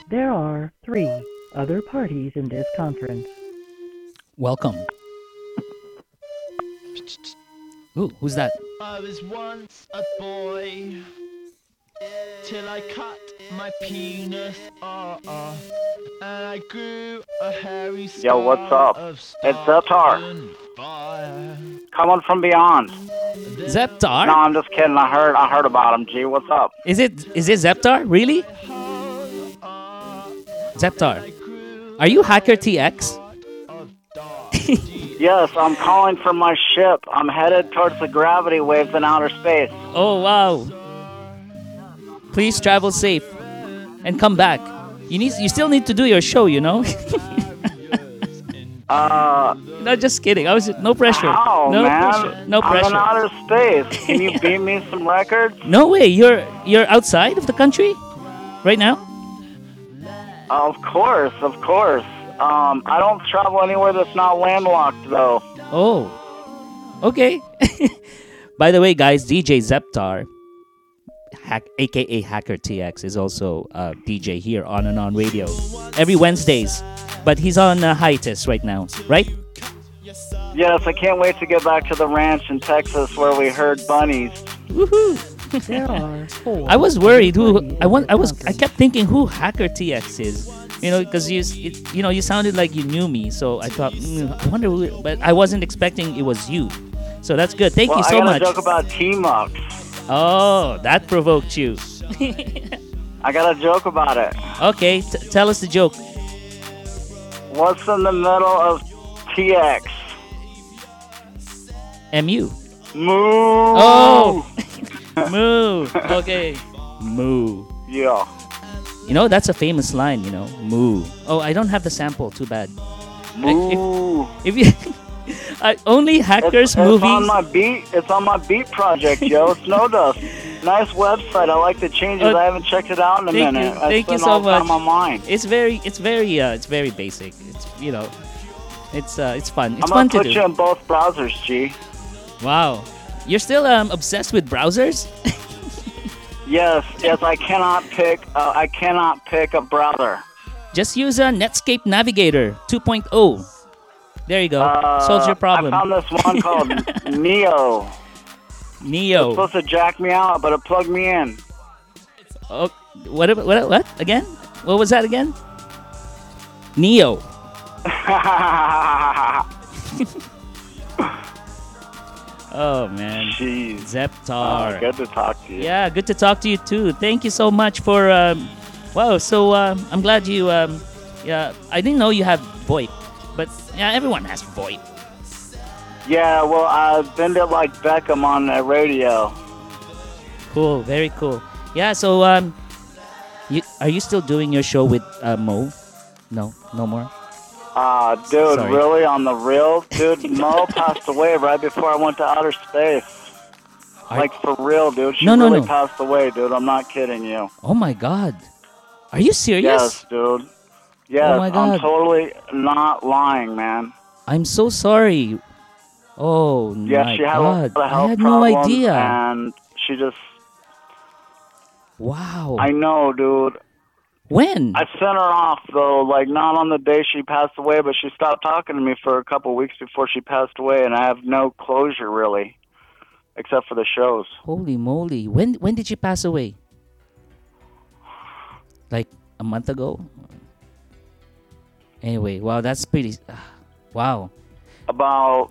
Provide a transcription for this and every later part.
There are three other parties in this conference. Welcome. Ooh, who's that? I was once a boy till I cut my penis off and I grew a hairy scar. Yo, what's up? It's Zeptar. Coming from beyond. Zeptar? No, I'm just kidding. I heard about him. G, what's up? Is it Zeptar? Really? Zeptar. Are you Hacker TX? Yes, I'm calling from my ship. I'm headed towards the gravity waves in outer space. Oh, wow. Please travel safe and come back. You still need to do your show, you know? No, just kidding. No pressure. How, no man? pressure. No pressure. I'm in outer space. Can you beam me some records? No way. You're outside of the country right now? Of course. I don't travel anywhere that's not landlocked, though. Oh. Okay. By the way, guys, DJ Zeptar, aka Hacker TX, is also a DJ here on and on radio every Wednesdays. But he's on hiatus right now, right? Yes, I can't wait to get back to the ranch in Texas where we herd bunnies. Woohoo! There are four. I was worried I kept thinking who Hacker TX is. You know, because you sounded like you knew me, so I thought, I wonder who, but I wasn't expecting it was you. So that's good. Thank you so much. I got a joke about T-Mux. Oh, that provoked you. I got a joke about it. Okay, tell us the joke. What's in the middle of TX? MU. Moo. Oh. Moo. Okay. Moo. Yeah. You know, that's a famous line, you know. Moo. Oh, I don't have the sample. Too bad. Moo. If you... only Hackers movies... It's on my beat project, yo. Snow Dust. Nice website. I like the changes. I haven't checked it out in a minute. Thank you so much. On my mind. It's very basic. It's, you know, it's fun. It's I'm fun to do. gonna put you in both browsers, G. Wow. You're still obsessed with browsers? Yes, I cannot pick a browser. Just use a Netscape Navigator 2.0. There you go. Solves your problem. I found this one called Neo. Neo. It's supposed to jack me out, but it plugged me in. Oh, what again? What was that again? Neo. Oh, man. Jeez. Zeptar. Good to talk to you. Yeah, good to talk to you, too. Thank you so much for... wow, so I'm glad you... yeah, I didn't know you have VoIP, but yeah, everyone has VoIP. Yeah, well, I've been to, like, Beckham on the radio. Cool, very cool. Yeah, so are you still doing your show with Mo? No more? Dude, Sorry. Really? On the real? Dude, Mo passed away right before I went to outer space. Like, for real, dude. She really passed away, dude. I'm not kidding you. Oh, my God. Are you serious? Yes, dude. Yes, oh my God. I'm totally not lying, man. I'm so sorry. Oh, yeah, my she had God. A lot of health I had no problems, idea. And she just... Wow. I know, dude. When? I sent her off, though, like, not on the day she passed away, but she stopped talking to me for a couple of weeks before she passed away, and I have no closure, really, except for the shows. Holy moly. When did she pass away? Like, a month ago? Anyway, wow, that's pretty... wow. About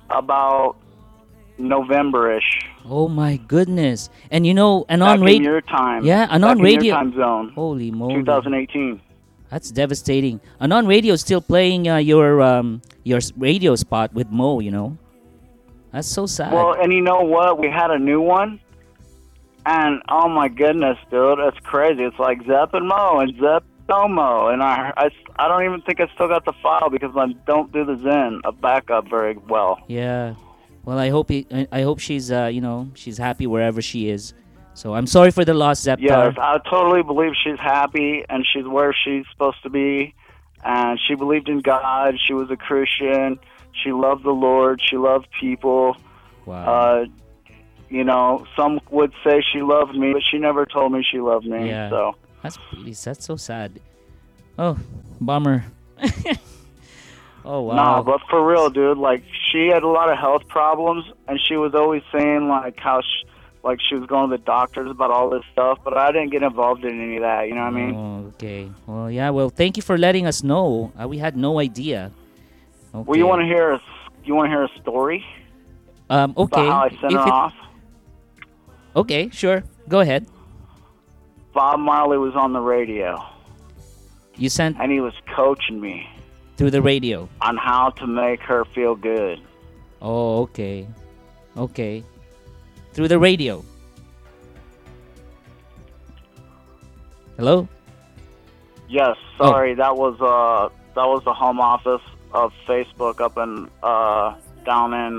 November-ish. Oh, my goodness. And, you know, and Back on radio... in your time. Yeah, and Back on in radio... your time zone. Holy moly. 2018. That's devastating. And on radio, still playing your radio spot with Mo, you know? That's so sad. Well, and you know what? We had a new one. And, oh, my goodness, dude. It's crazy. It's like Zep and Mo and Zep Mo. And I don't even think I still got the file because I don't do the Zen of backup very well. Yeah. Well, I hope she's she's happy wherever she is. So I'm sorry for the loss, Zeptar. Yes, I totally believe she's happy and she's where she's supposed to be. And she believed in God. She was a Christian. She loved the Lord. She loved people. Wow. You know, some would say she loved me, but she never told me she loved me. Yeah. So That's so sad. Oh, bummer. Oh wow. Nah, but for real, dude, like she had a lot of health problems, and she was always saying like how she was going to the doctors about all this stuff, but I didn't get involved in any of that. You know what I mean? Oh, okay. Well, yeah. Well, thank you for letting us know. We had no idea. Okay. Well, you want to hear a story Okay. about how I sent her off? Okay, sure. Go ahead. Bob Marley was on the radio, You sent and he was coaching me through the radio. on how to make her feel good. Oh, okay. Okay. Through the radio. Hello? Yes, sorry, that was the home office of Facebook up in down in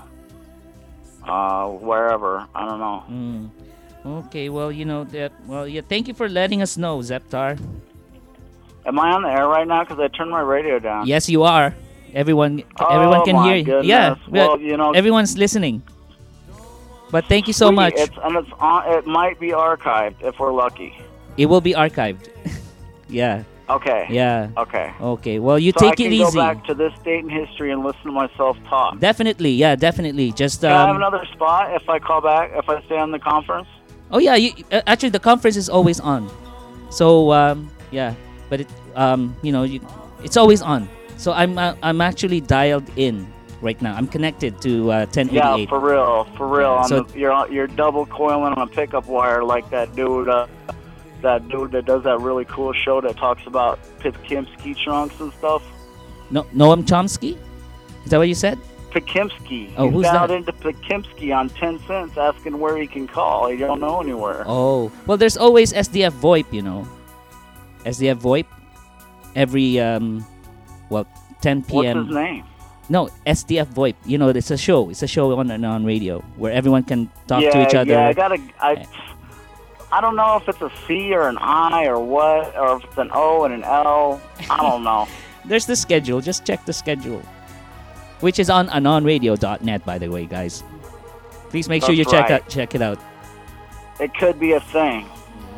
wherever, I don't know. Okay, well, you know that. Well, yeah, thank you for letting us know, Zeptar. Am I on the air right now? Because I turned my radio down. Yes, you are. Everyone Oh, can my hear you. goodness. Yeah, Well, you know, everyone's listening. But thank you so sweet, much. It's on. It might be archived if we're lucky. It will be archived. Yeah, Okay. yeah. Okay. Okay, well, you So I take can it go easy. back to this date in history and listen to myself talk. Definitely, yeah, definitely. Just Can I have another spot if I call back? If I stay on the conference? oh yeah, actually the conference is always on. So yeah, but it's always on. So I'm actually dialed in right now. I'm connected to 1088. Yeah, for real. Yeah, so- You're double coiling on a pickup wire like that dude. That dude that does that really cool show that talks about Pikimsky trunks and stuff. No, Noam Chomsky? Is that what you said? Pikimsky. Oh, He's who's out that? into Pikimsky on 10 cents asking where he can call. He don't know anywhere. Oh, well, there's always SDF VoIP, you know. SDF VoIP every 10 What's p.m. his name? No, SDF VoIP. You know, it's a show. It's a show on radio where everyone can talk to each other. Yeah, I don't know if it's a C or an I or what, or if it's an O and an L. I don't know. There's the schedule. Just check the schedule, which is on anonradio.net, by the way, guys. Please make sure you That's right. check it out. It could be a thing.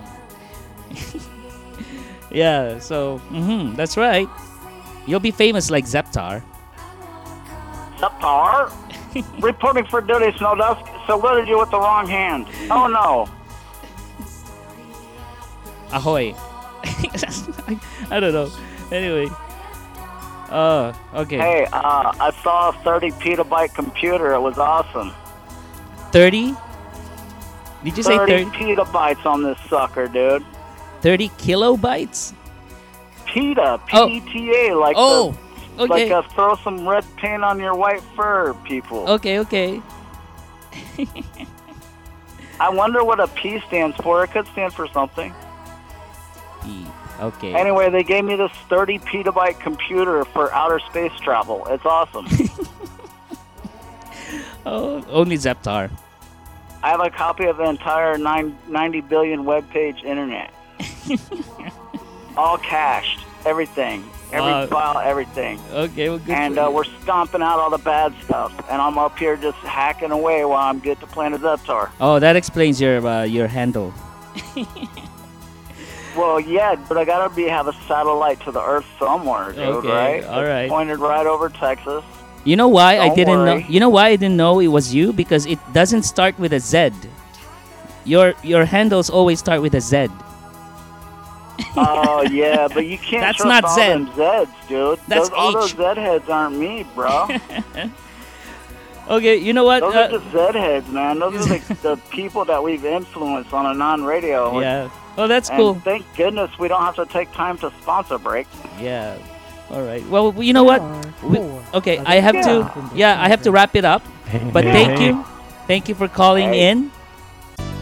Yeah. So, that's right. You'll be famous like Zeptar. Septar, reporting for duty, Snowdusk. Saluted you with the wrong hand. Oh no. Ahoy. I don't know. Anyway. Okay. Hey, I saw a 30 petabyte computer. It was awesome. 30? Did you say 30 30? petabytes on this sucker, dude. 30 kilobytes? PETA, Oh. P-E-T-A, like Oh, okay. like throw some red paint on your white fur, people. Okay. I wonder what a P stands for. It could stand for something. Okay. Anyway, they gave me this 30 petabyte computer for outer space travel. It's awesome. Oh, only Zeptar. I have a copy of the entire 90 billion webpage internet. All cached. Everything. Every Wow. file, everything. Okay, well, good. And for you. we're stomping out all the bad stuff. And I'm up here just hacking away while I'm good to Planet Zeptar. Oh, that explains your handle. Well, yeah, but I gotta have a satellite to the Earth somewhere, dude, Okay, right? all It's right. pointed right over Texas. You know why I Don't didn't know? worry. You know why I didn't know it was you? Because it doesn't start with a Z. Your handles always start with a Z. Oh, yeah, but you can't That's trust not all Zed. them Zeds, dude. That's all those H. Zed heads aren't me, bro. Okay, you know what? Those are just Zed heads, man. Those are the people that we've influenced on a non-radio. yeah. Oh, that's And cool. thank goodness we don't have to take time to sponsor break. Yeah. All right. Well, you know what? Okay, I have to. Yeah, I have to wrap it up. But thank you for calling Hey. in.